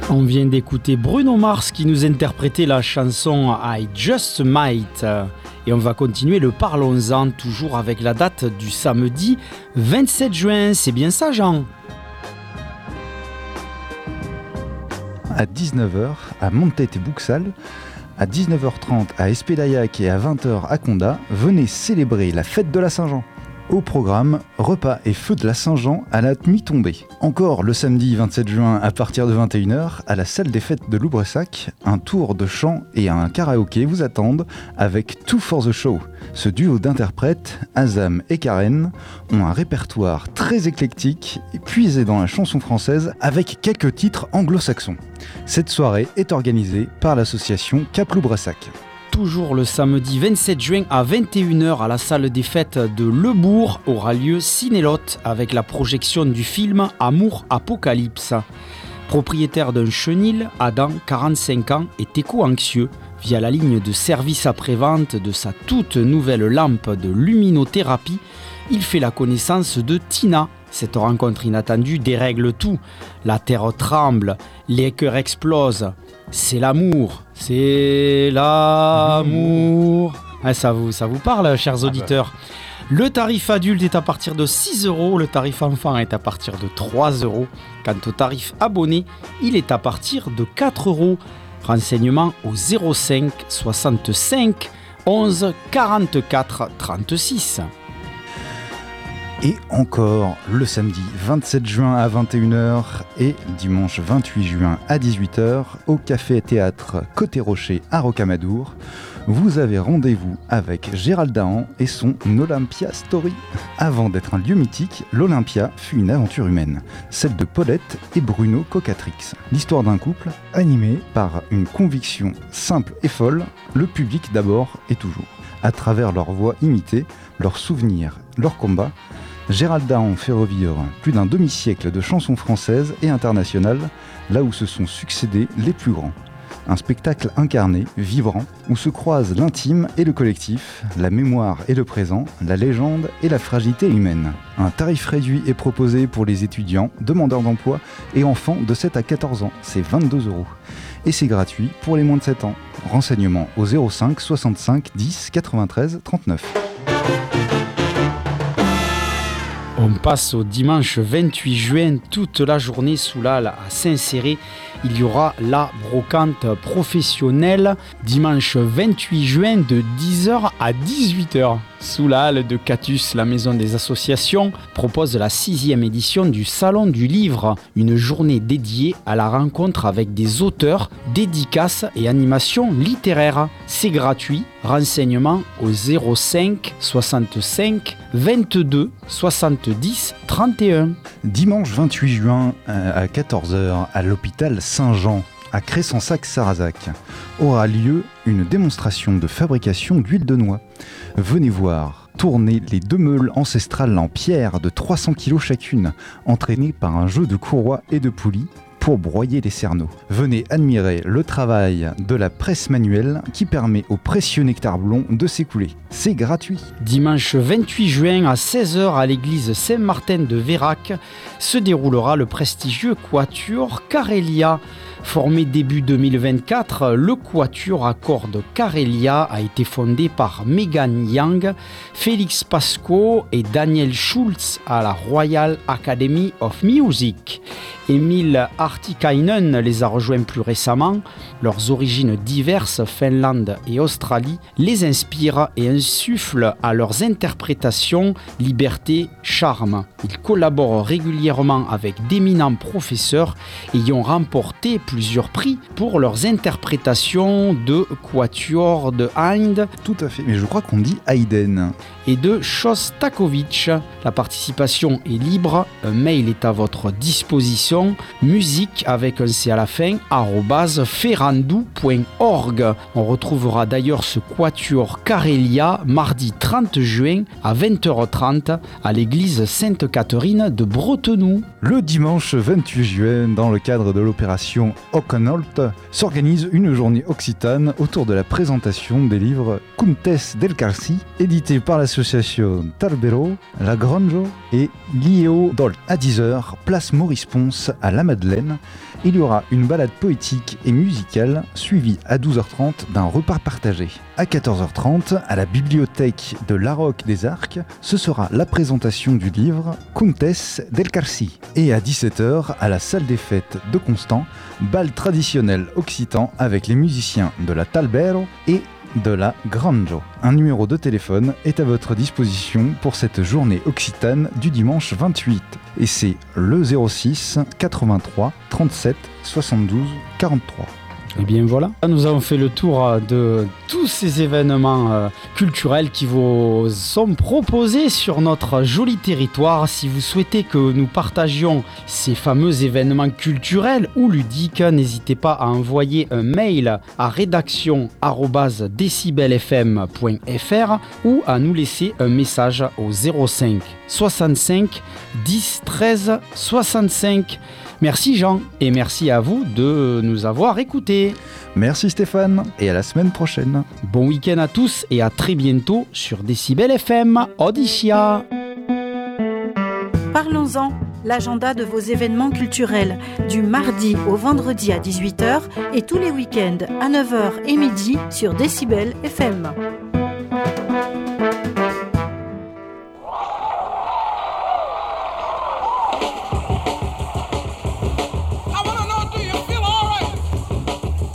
On vient d'écouter Bruno Mars qui nous interprétait la chanson I Just Might. Et on va continuer le Parlons-en, toujours avec la date du samedi 27 juin. C'est bien ça, Jean ? À 19h à Montet et Bouxal, à 19h30 à Espédaillac et à 20h à Condat, venez célébrer la fête de la Saint-Jean. Au programme, repas et feu de la Saint-Jean à la nuit tombée. Encore le samedi 27 juin à partir de 21h, à la salle des fêtes de Loubressac, un tour de chant et un karaoké vous attendent avec Two for the Show. Ce duo d'interprètes, Azam et Karen, ont un répertoire très éclectique et puisé dans la chanson française avec quelques titres anglo-saxons. Cette soirée est organisée par l'association Cap Loubressac. Toujours le samedi 27 juin à 21h à la salle des fêtes de Lebourg aura lieu Cinélotte avec la projection du film Amour Apocalypse. Propriétaire d'un chenil, Adam, 45 ans, est éco-anxieux. Via la ligne de service après-vente de sa toute nouvelle lampe de luminothérapie, il fait la connaissance de Tina. Cette rencontre inattendue dérègle tout. La terre tremble, les cœurs explosent. C'est l'amour, c'est l'amour. Ah, ça vous parle, chers auditeurs. Le tarif adulte est à partir de 6 €, le tarif enfant est à partir de 3 €. Quant au tarif abonné, il est à partir de 4 €. Renseignements au 05 65 11 44 36. Et encore le samedi 27 juin à 21h et dimanche 28 juin à 18h au Café Théâtre Côté Rocher à Rocamadour, vous avez rendez-vous avec Gérald Dahan et son Olympia Story. Avant d'être un lieu mythique, l'Olympia fut une aventure humaine, celle de Paulette et Bruno Cocatrix. L'histoire d'un couple animé par une conviction simple et folle, le public d'abord et toujours. À travers leur voix imitée, leurs souvenirs, leurs combats, Gérald Dahan fait revivre plus d'un demi-siècle de chansons françaises et internationales, là où se sont succédés les plus grands. Un spectacle incarné, vibrant, où se croisent l'intime et le collectif, la mémoire et le présent, la légende et la fragilité humaine. Un tarif réduit est proposé pour les étudiants, demandeurs d'emploi et enfants de 7 à 14 ans, c'est 22 €. Et c'est gratuit pour les moins de 7 ans. Renseignements au 05 65 10 93 39. On passe au dimanche 28 juin, toute la journée sous l'Halle à Saint-Céré. Il y aura la brocante professionnelle, dimanche 28 juin de 10h à 18h. Sous la Halle de Catus, la maison des associations propose la 6e édition du Salon du Livre, une journée dédiée à la rencontre avec des auteurs, dédicaces et animations littéraires. C'est gratuit, renseignements au 05 65 22 70 31. Dimanche 28 juin à 14h à l'hôpital Saint-Jean, à Cressensac-Sarrazac, aura lieu une démonstration de fabrication d'huile de noix. Venez voir tourner les 2 meules ancestrales en pierre de 300 kg chacune, entraînées par un jeu de courroies et de poulies pour broyer les cerneaux. Venez admirer le travail de la presse manuelle qui permet au précieux nectar blond de s'écouler. C'est gratuit. Dimanche 28 juin à 16h à l'église Saint-Martin de Vérac se déroulera le prestigieux quatuor Carélia. Formé début 2024, le quatuor à cordes Carélia a été fondé par Megan Young, Félix Pasco et Daniel Schultz à la Royal Academy of Music. Emile Artikainen les a rejoints plus récemment. Leurs origines diverses, Finlande et Australie, les inspirent et insufflent à leurs interprétations liberté, charme. Ils collaborent régulièrement avec d'éminents professeurs ayant remporté plusieurs prix pour leurs interprétations de quatuor de Haydn. Tout à fait, mais je crois qu'on dit Haydn. Et de Shostakovich. La participation est libre, un mail est à votre disposition, musique avec un C à la fin, @ferrandou.org. On retrouvera d'ailleurs ce quatuor Carélia mardi 30 juin à 20h30 à l'église Sainte-Catherine de Bretenoux. Le dimanche 28 juin, dans le cadre de l'opération Occanolt, s'organise une journée occitane autour de la présentation des livres Contes del Carci, édités par l'association Tarbero, La Granjo et Lieo Dolt. À 10h, place Maurice Ponce à La Madeleine, semaine. Il y aura une balade poétique et musicale, suivie à 12h30 d'un repas partagé. À 14h30, à la bibliothèque de l'Aroc des Arcs, ce sera la présentation du livre Contes del Carcí. Et à 17h, à la salle des fêtes de Constant, bal traditionnel occitan avec les musiciens de la Talbero et de la Granjo. Un numéro de téléphone est à votre disposition pour cette journée occitane du dimanche 28. Et c'est le 06 83 37 72 43. Et bien voilà, nous avons fait le tour de tous ces événements culturels qui vous sont proposés sur notre joli territoire. Si vous souhaitez que nous partagions ces fameux événements culturels ou ludiques, n'hésitez pas à envoyer un mail à rédaction@decibelfm.fr ou à nous laisser un message au 05 65 10 13 65. Merci Jean et merci à vous de nous avoir écoutés. Merci Stéphane et à la semaine prochaine. Bon week-end à tous et à très bientôt sur Décibel FM. Odyssia. Parlons-en, l'agenda de vos événements culturels du mardi au vendredi à 18h et tous les week-ends à 9h et midi sur Décibel FM.